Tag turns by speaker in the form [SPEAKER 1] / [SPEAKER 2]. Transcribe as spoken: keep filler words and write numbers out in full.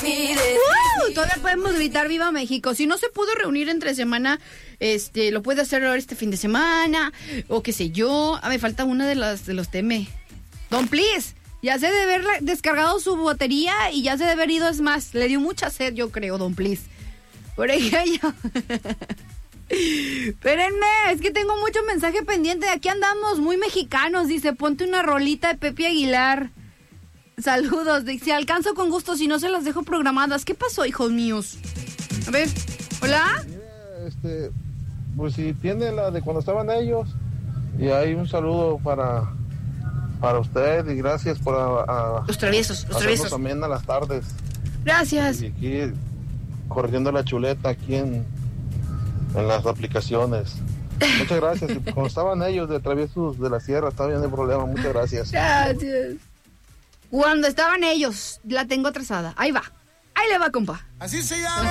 [SPEAKER 1] ¡Uh! Todavía podemos gritar Viva México. Si no se pudo reunir entre semana, este, lo puede hacer ahora este fin de semana, o qué sé yo. Ah, me falta una de las de los teme. Don Please, ya se debe haber descargado su batería y ya se debe haber ido, es más, le dio mucha sed, yo creo, Don Please. Por ejemplo. Espérenme, es que tengo mucho mensaje pendiente. Aquí andamos muy mexicanos. Dice, ponte una rolita de Pepe Aguilar. Saludos. Dice, alcanzo con gusto, si no se las dejo programadas. ¿Qué pasó, hijos míos? A ver, hola.
[SPEAKER 2] Mira, este, pues si tiene la de cuando estaban ellos. Y hay un saludo para para usted y gracias por a, a,
[SPEAKER 1] los traviesos, los traviesos
[SPEAKER 2] también a las tardes.
[SPEAKER 1] Gracias.
[SPEAKER 2] Y aquí corriendo la chuleta aquí en en las aplicaciones. Muchas gracias. Y cuando estaban ellos de Traviesos de la Sierra, estaba bien el problema. Muchas gracias.
[SPEAKER 1] Gracias. Cuando estaban ellos, la tengo trazada. Ahí va. Ahí le va, compa.
[SPEAKER 3] Así se llama.